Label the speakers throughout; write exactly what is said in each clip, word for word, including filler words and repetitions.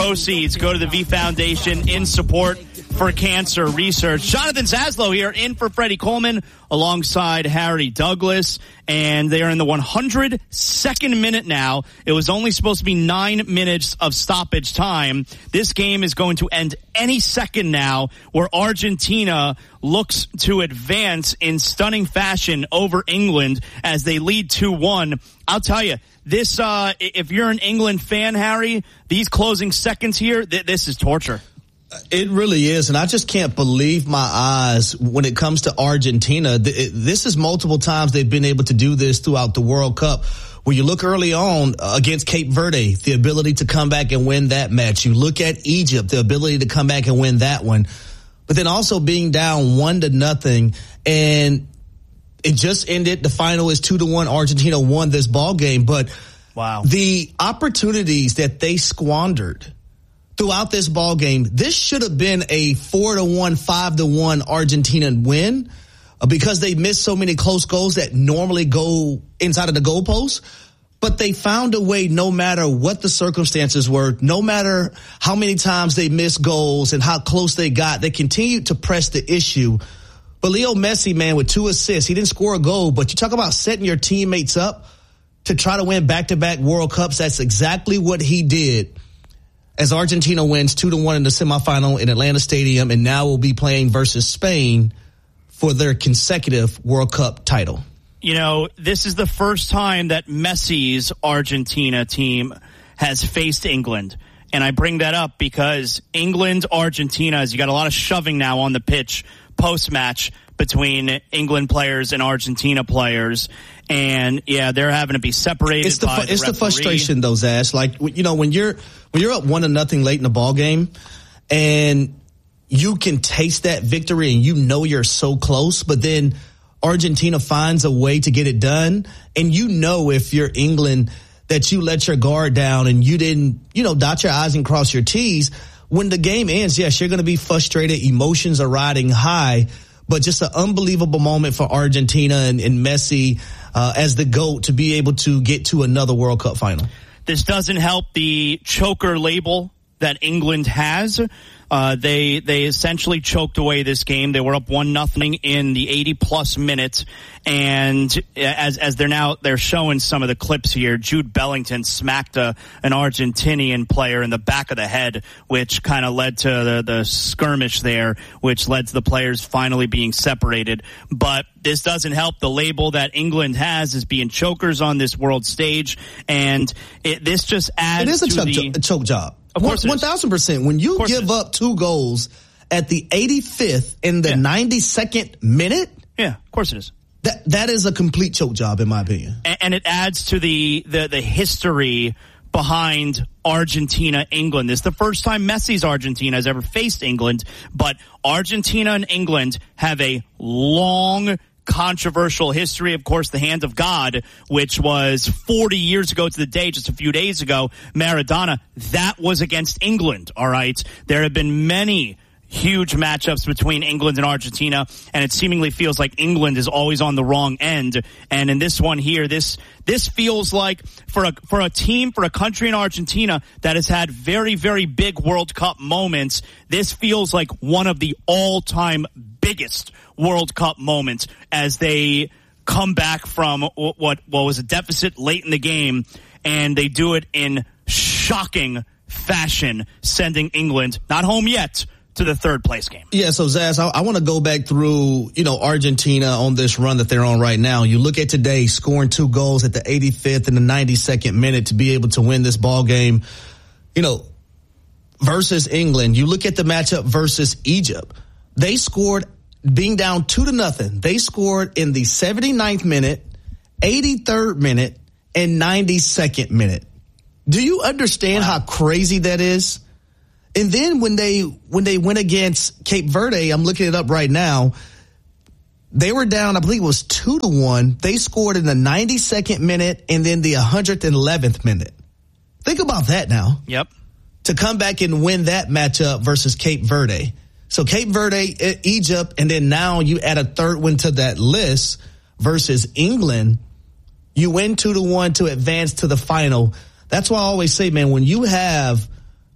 Speaker 1: proceeds go to the V Foundation in support for cancer research. Jonathan Zaslow here in for Freddie Coleman alongside Harry Douglas, and they are in the one hundred second minute now. It was only supposed to be nine minutes of stoppage time. This game is going to end any second now, where Argentina looks to advance in stunning fashion over England as they lead two one. I'll tell you, this, uh, if you're an England fan, Harry, these closing seconds here, th- this is torture.
Speaker 2: It really is, and I just can't believe my eyes when it comes to Argentina. This is multiple times they've been able to do this throughout the World Cup. When you look early on against Cape Verde, the ability to come back and win that match. You look at Egypt, the ability to come back and win that one. But then also being down one to nothing, and it just ended. The final is two to one. Argentina won this ball game, but
Speaker 1: wow,
Speaker 2: the opportunities that they squandered throughout this ball game, this should have been a four to one, five to one Argentina win uh, because they missed so many close goals that normally go inside of the goalpost. But they found a way, no matter what the circumstances were, no matter how many times they missed goals and how close they got, they continued to press the issue. But Leo Messi, man, with two assists, he didn't score a goal, but you talk about setting your teammates up to try to win back-to-back World Cups. That's exactly what he did. As Argentina wins two to one in the semifinal in Atlanta Stadium, and now will be playing versus Spain for their consecutive World Cup title.
Speaker 1: You know, this is the first time that Messi's Argentina team has faced England. And I bring that up because England, Argentina, as you got a lot of shoving now on the pitch post-match between England players and Argentina players. And yeah, they're having to be separated.
Speaker 2: It's the,
Speaker 1: by the
Speaker 2: it's
Speaker 1: referee.
Speaker 2: the frustration though, Zash. Like, you know, when you're, when you're up one to nothing late in the ball game and you can taste that victory and you know you're so close, but then Argentina finds a way to get it done. And you know, if you're England, that you let your guard down and you didn't, you know, dot your I's and cross your T's. When the game ends, yes, you're going to be frustrated. Emotions are riding high, but just an unbelievable moment for Argentina and, and Messi uh, as the GOAT to be able to get to another World Cup final.
Speaker 1: This doesn't help the choker label that England has. Uh, they, they essentially choked away this game. They were up one nothing in the eighty plus minutes. And as, as they're now, they're showing some of the clips here. Jude Bellingham smacked a, an Argentinian player in the back of the head, which kind of led to the, the skirmish there, which led to the players finally being separated. But this doesn't help the label that England has as being chokers on this world stage. And it, this just adds
Speaker 2: it is a
Speaker 1: to
Speaker 2: choke,
Speaker 1: the,
Speaker 2: jo- a choke job.
Speaker 1: Of course,
Speaker 2: one thousand percent. When you give up two goals at the eighty-fifth in the yeah. ninety-second minute,
Speaker 1: yeah, of course it is.
Speaker 2: That that is a complete choke job, in my opinion.
Speaker 1: And, and it adds to the, the the history behind Argentina, England. This is the first time Messi's Argentina has ever faced England, but Argentina and England have a long, controversial history. Of course, the hand of God, which was forty years ago to the day, just a few days ago, Maradona, that was against England, all right? There have been many huge matchups between England and Argentina, and it seemingly feels like England is always on the wrong end. And in this one here, this this feels like for a for a team, for a country in Argentina that has had very, very big World Cup moments, this feels like one of the all-time biggest World Cup moments as they come back from what what was a deficit late in the game, and they do it in shocking fashion, sending England, not home yet, to the third place game.
Speaker 2: Yeah, so Zaz, I, I want to go back through, you know, Argentina on this run that they're on right now. You look at today, scoring two goals at the eighty-fifth and the ninety-second minute to be able to win this ball game, you know, versus England. You look at the matchup versus Egypt. They scored, being down two to nothing. They scored in the seventy-ninth minute, eighty-third minute, and ninety-second minute. Do you understand wow. how crazy that is? And then when they when they went against Cape Verde, I'm looking it up right now, they were down, I believe it was two to one. They scored in the ninety-second minute and then the one hundred eleventh minute. Think about that now.
Speaker 1: Yep.
Speaker 2: To come back and win that matchup versus Cape Verde. So Cape Verde, Egypt, and then now you add a third one to that list versus England. You win two to one to advance to the final. That's why I always say, man, when you have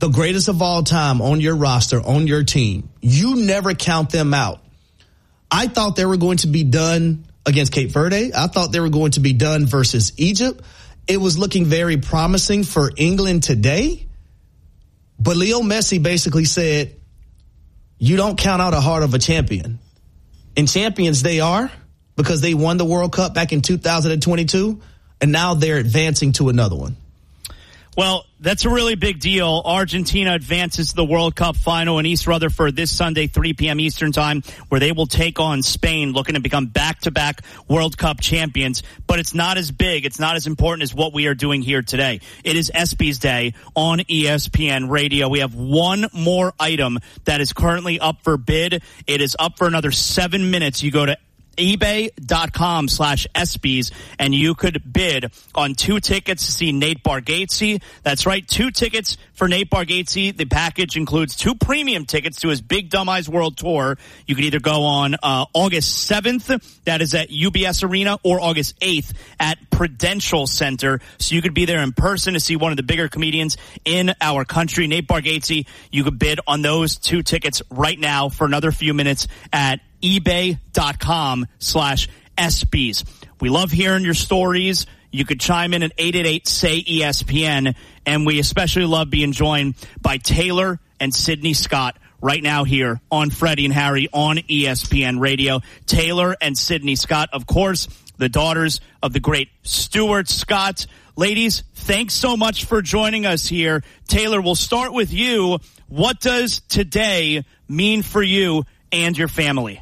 Speaker 2: the greatest of all time on your roster, on your team, you never count them out. I thought they were going to be done against Cape Verde. I thought they were going to be done versus Egypt. It was looking very promising for England today. But Leo Messi basically said, you don't count out a heart of a champion. And champions they are, because they won the World Cup back in two thousand twenty-two, and now they're advancing to another one.
Speaker 1: Well, that's a really big deal. Argentina advances to the World Cup final in East Rutherford this Sunday, three p.m. Eastern time, where they will take on Spain, looking to become back-to-back World Cup champions. But it's not as big, it's not as important as what we are doing here today. It is ESPYs Day on E S P N Radio. We have one more item that is currently up for bid. It is up for another seven minutes. You go to ebay.com slash ESPYs, and you could bid on two tickets to see Nate Bargatze. That's right, two tickets for Nate Bargatze. The package includes two premium tickets to his Big Dumb Eyes World Tour. You can either go on uh, August seventh, that is at U B S Arena, or August eighth at Prudential Center. So you could be there in person to see one of the bigger comedians in our country, Nate Bargatze. You could bid on those two tickets right now for another few minutes at ebay.com slash ESPYs. We love hearing your stories. You could chime in at eight eight eight, S A Y, E S P N. And we especially love being joined by Taylor and Sydney Scott right now here on Freddie and Harry on E S P N Radio. Taylor and Sydney Scott, of course, the daughters of the great Stuart Scott. Ladies, thanks so much for joining us here. Taylor, we'll start with you. What does today mean for you and your family?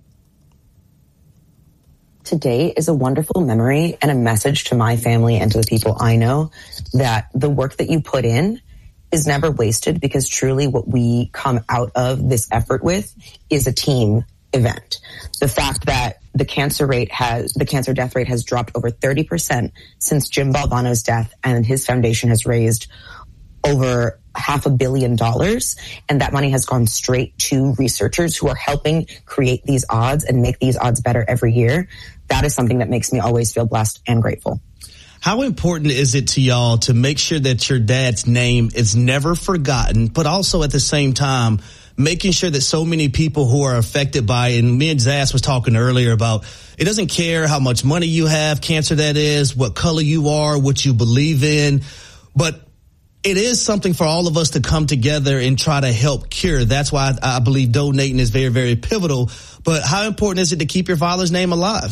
Speaker 3: Today is a wonderful memory and a message to my family and to the people I know that the work that you put in is never wasted, because truly what we come out of this effort with is a team event. The fact that the cancer rate has, the cancer death rate has dropped over thirty percent since Jim Valvano's death, and his foundation has raised over half a billion dollars, and that money has gone straight to researchers who are helping create these odds and make these odds better every year. That is something that makes me always feel blessed and grateful.
Speaker 2: How important is it to y'all to make sure that your dad's name is never forgotten, but also at the same time making sure that so many people who are affected by it, and me and Zaz was talking earlier about, it doesn't care how much money you have, cancer that is, what color you are, what you believe in, but it is something for all of us to come together and try to help cure. That's why I, I believe donating is very, very pivotal. But how important is it to keep your father's name alive?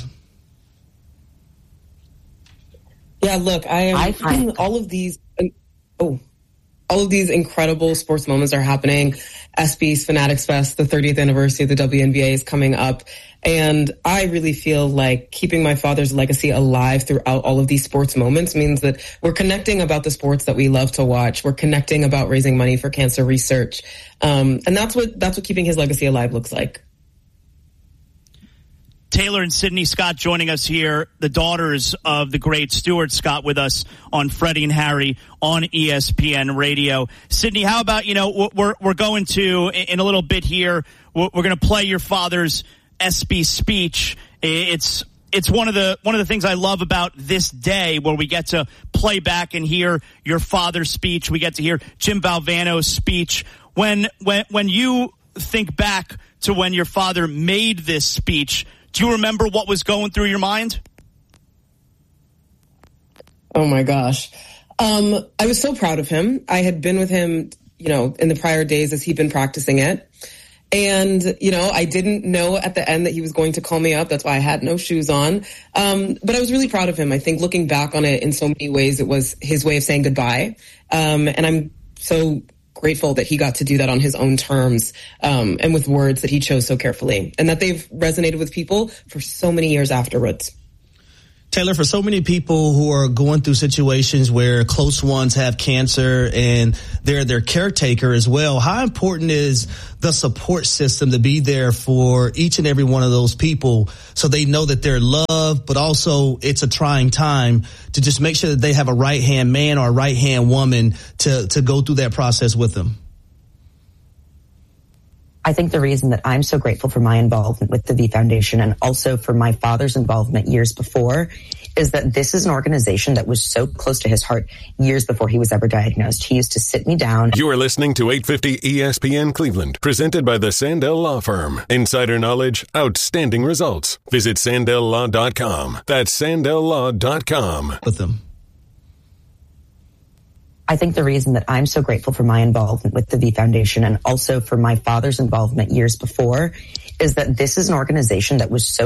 Speaker 4: Yeah, look, I am. I find all of these. Oh, all of these incredible sports moments are happening. ESPYs Fanatics Fest, the thirtieth anniversary of the W N B A is coming up. And I really feel like keeping my father's legacy alive throughout all of these sports moments means that we're connecting about the sports that we love to watch. We're connecting about raising money for cancer research. Um, and that's what, that's what keeping his legacy alive looks like.
Speaker 1: Taylor and Sydney Scott joining us here, the daughters of the great Stuart Scott, with us on Freddie and Harry on E S P N Radio. Sydney, how about, you know, we're we're going to, in a little bit here, we're going to play your father's ESPY speech. It's it's one of the one of the things I love about this day, where we get to play back and hear your father's speech. We get to hear Jim Valvano's speech. When when when you think back to when your father made this speech, do you remember what was going through your mind?
Speaker 4: Oh my gosh. Um, I was so proud of him. I had been with him, you know, in the prior days as he'd been practicing it. And, you know, I didn't know at the end that he was going to call me up. That's why I had no shoes on. Um, but I was really proud of him. I think looking back on it in so many ways, it was his way of saying goodbye. Um, and I'm so grateful that he got to do that on his own terms, um, and with words that he chose so carefully, and that they've resonated with people for so many years afterwards.
Speaker 2: Taylor, for so many people who are going through situations where close ones have cancer and they're their caretaker as well, how important is the support system to be there for each and every one of those people so they know that they're loved, but also it's a trying time, to just make sure that they have a right-hand man or a right-hand woman to, to go through that process with them?
Speaker 3: I think the reason that I'm so grateful for my involvement with the V Foundation, and also for my father's involvement years before, is that this is an organization that was so close to his heart years before he was ever diagnosed. He used to sit me down.
Speaker 5: You are listening to eight fifty E S P N Cleveland, presented by the Sandell Law Firm. Insider knowledge, outstanding results. Visit sandell law dot com. That's sandell law dot com.
Speaker 2: With them.
Speaker 3: I think the reason that I'm so grateful for my involvement with the V Foundation and also for my father's involvement years before is that this is an organization that was so